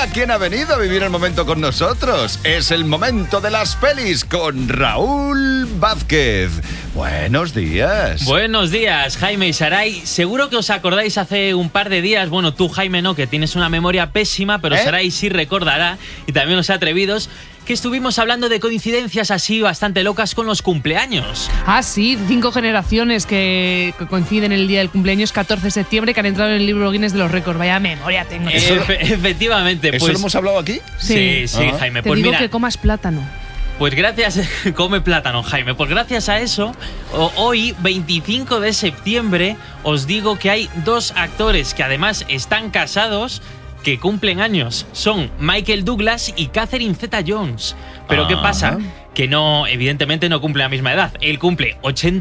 Mira quién ha venido a vivir el momento con nosotros. Es el momento de las pelis con Raúl Vázquez. Buenos días. Buenos días, Jaime y Saray. Seguro que os acordáis hace un par de días, bueno, tú, Jaime, no, que tienes una memoria pésima, pero Saray sí recordará, y también los atrevidos, que estuvimos hablando de coincidencias así bastante locas con los cumpleaños. Ah, sí, 5 generaciones que coinciden en el día del cumpleaños, 14 de septiembre, que han entrado en el libro Guinness de los récords. Vaya memoria tengo. Efectivamente. ¿Eso lo hemos hablado aquí? Sí, Jaime. Te pues digo mira, que comas plátano. Pues gracias, come plátano, Jaime. Pues gracias a eso, hoy, 25 de septiembre, os digo que hay 2 actores que además están casados que cumplen años. Son Michael Douglas y Catherine Zeta-Jones. Pero ¿qué pasa? Que no, evidentemente no cumple la misma edad. Él cumple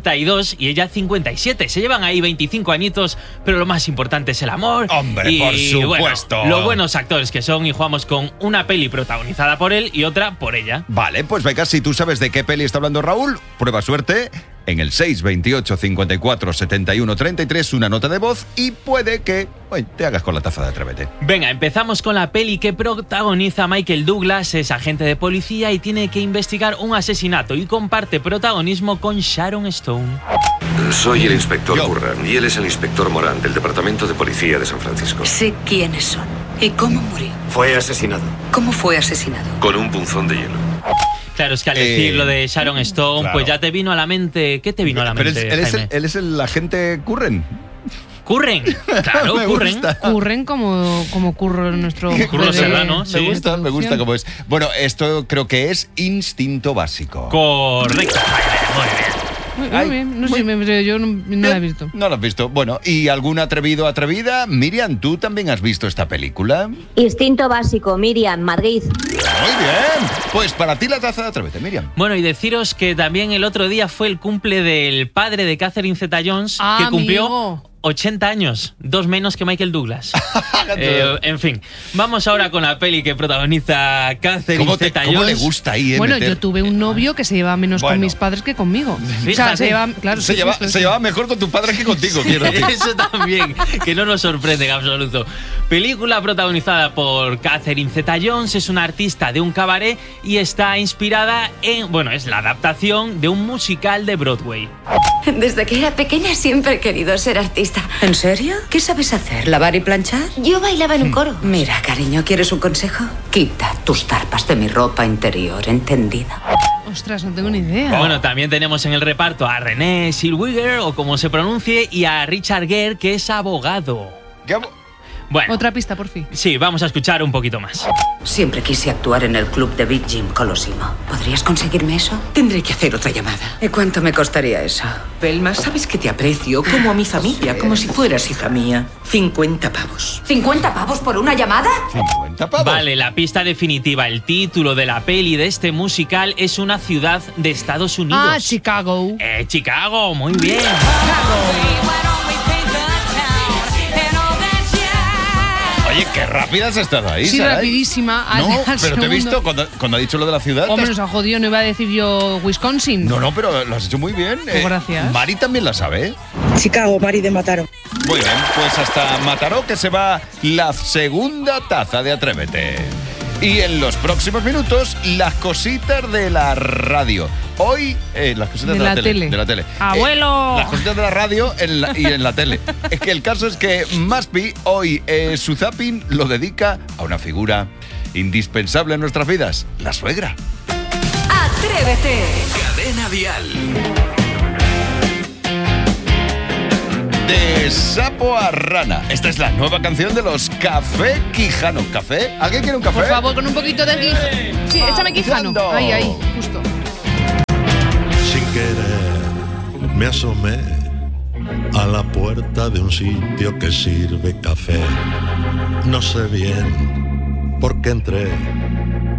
82 y ella 57. Se llevan ahí 25 añitos, pero lo más importante es el amor. ¡Hombre, y, por supuesto! Bueno, los buenos actores que son, y jugamos con una peli protagonizada por él y otra por ella. Vale, pues venga, si tú sabes de qué peli está hablando Raúl, prueba suerte en el 628 54 71 33, una nota de voz y puede que te hagas con la taza de Atrévete. Venga, empezamos con la peli que protagoniza Michael Douglas. Es agente de policía y tiene que investigar un asesinato y comparte protagonismo con Sharon Stone. Soy el inspector Curran y él es el inspector Moran del Departamento de Policía de San Francisco. Sé quiénes son y cómo murió. Fue asesinado. ¿Cómo fue asesinado? Con un punzón de hielo. Claro, es que al decir lo de Sharon Stone, claro. Pues ya te vino a la mente. ¿Qué te vino a la mente, Jaime? Él es el agente Curran. Curren, claro, Curren. Curren como Curro nuestro... Curro Serrano, sí. Me gusta cómo es. Bueno, esto creo que es Instinto Básico. Correcto, muy bien. Muy bien, no sé, yo no la he visto. No la has visto. Bueno, ¿y algún atrevido o atrevida? Miriam, ¿tú también has visto esta película? Instinto Básico, Miriam, Madrid. Muy bien. Pues para ti la taza de Atrévete, Miriam. Bueno, y deciros que también el otro día fue el cumple del padre de Catherine Zeta-Jones, que cumplió... Amigo. 80 años, 2 menos que Michael Douglas. En fin, vamos ahora con la peli que protagoniza Catherine Zeta-Jones. ¿Cómo le gusta ahí? Bueno, yo tuve un novio que se llevaba menos con mis padres que conmigo. Fíjate. O sea, se llevaba mejor con tu padre que contigo, quiero decir. Eso también, que no nos sorprende en absoluto. Película protagonizada por Catherine Zeta-Jones, es una artista de un cabaret y está inspirada en... Bueno, es la adaptación de un musical de Broadway. Desde que era pequeña siempre he querido ser artista. ¿En serio? ¿Qué sabes hacer? ¿Lavar y planchar? Yo bailaba en un coro. Mira, cariño, ¿quieres un consejo? Quita tus tarpas de mi ropa interior, ¿entendida? Ostras, no tengo ni idea. Bueno, también tenemos en el reparto a Renée Zellweger, o como se pronuncie, y a Richard Gere, que es abogado. Bueno, otra pista, por fin. Sí, vamos a escuchar un poquito más. Siempre quise actuar en el club de Big Jim Colosimo. ¿Podrías conseguirme eso? Tendré que hacer otra llamada. ¿Y cuánto me costaría eso? Pelma, sabes que te aprecio como a mi familia, como si fueras hija mía. 50 pavos. ¿50 pavos por una llamada? 50 pavos. Vale, la pista definitiva. El título de la peli de este musical es una ciudad de Estados Unidos. Ah, Chicago. Chicago, muy bien. Oye, qué rápida has estado ahí, Sí, Saray. rapidísima. No, pero te he visto cuando ha dicho lo de la ciudad. Hombre, nos ha jodido, no iba a decir yo Wisconsin. No, pero lo has hecho muy bien. Pues gracias. Mari también la sabe. Chicago, Mari de Mataró. Muy bien, pues hasta Mataró que se va la segunda taza de Atrévete. Y en los próximos minutos, las cositas de la radio. Hoy, las cositas de la tele. De la tele. ¡Abuelo! Las cositas de la radio y en la tele. Es que el caso es que Maspi hoy su zapping lo dedica a una figura indispensable en nuestras vidas, la suegra. ¡Atrévete! Cadena Dial. De sapo a rana. Esta es la nueva canción de los Café Quijano. ¿Café? ¿Alguien quiere un café? Por favor, con un poquito de Quijano. Sí, échame Quijano. Ahí, justo. Sin querer me asomé a la puerta de un sitio que sirve café. No sé bien por qué entré,